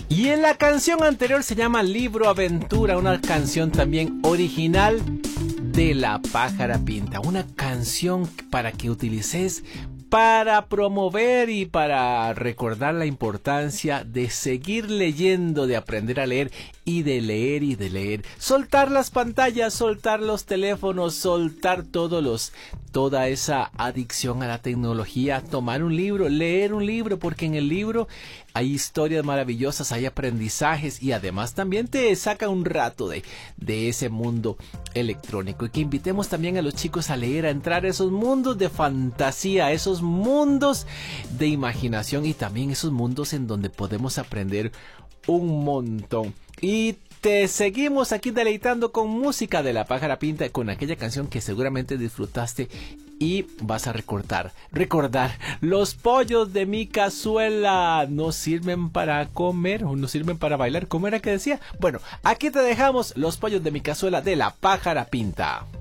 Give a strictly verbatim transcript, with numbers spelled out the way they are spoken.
Y en la canción anterior se llama Libro Aventura, una canción también original de La Pájara Pinta, una canción para que utilices para promover y para recordar la importancia de seguir leyendo, de aprender a leer y de leer y de leer. Soltar las pantallas, soltar los teléfonos, soltar todos los, toda esa adicción a la tecnología. Tomar un libro, leer un libro, porque en el libro hay historias maravillosas, hay aprendizajes y además también te saca un rato de, de ese mundo electrónico. Y que invitemos también a los chicos a leer, a entrar a esos mundos de fantasía, esos mundos de imaginación y también esos mundos en donde podemos aprender un montón. Y te seguimos aquí deleitando con música de La Pájara Pinta, con aquella canción que seguramente disfrutaste y vas a recordar, recordar los pollos de mi cazuela no sirven para comer o no sirven para bailar, ¿cómo era que decía? Bueno, aquí te dejamos los pollos de mi cazuela de La Pájara Pinta.